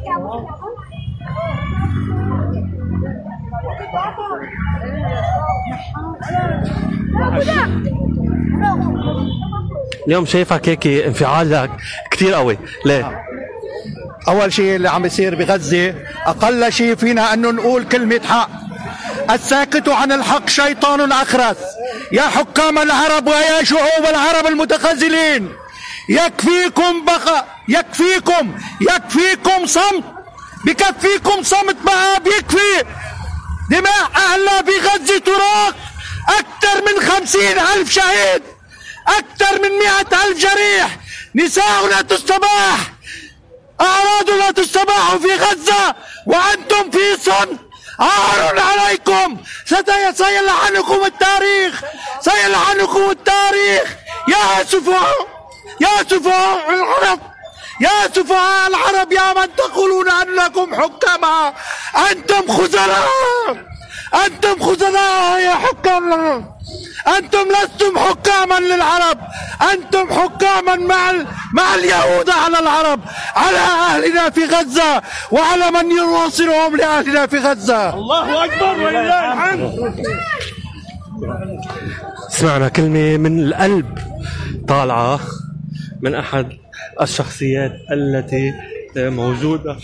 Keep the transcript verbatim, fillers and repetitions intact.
اليوم شايفك هيك انفعالك كتير قوي، ليه؟ أول شيء اللي عم يصير بغزة أقل شيء فينا أنه نقول كلمة حق. الساكت عن الحق شيطان أخرس. يا حكام العرب ويا شعوب العرب المتخاذلين، يكفيكم بقى، يكفيكم يكفيكم صمت، بكفيكم صمت بقى، بيكفي. دماء أهلنا في غزة تراق، أكثر من خمسين ألف شهيد، أكثر من مئة ألف جريح، نساؤنا تستباح، أعراضنا تستباح في غزة وأنتم في صمت. عار عليكم، سيلعنكم التاريخ، سيلعنكم التاريخ. يا سفهاء، يا سفهاء العرب، يا سفهاء العرب، يا من تقولون أنكم حكماء، أنتم خزلاء، أنتم خزلاء يا حكام العرب. أنتم لستم حكاما للعرب، أنتم حكاما مع مع اليهود على العرب، على أهلنا في غزة وعلى من يواصلهم لأهلنا في غزة. الله أكبر ولله الحمد. سمعنا كلمة من القلب طالعة من أحد الشخصيات التي موجودة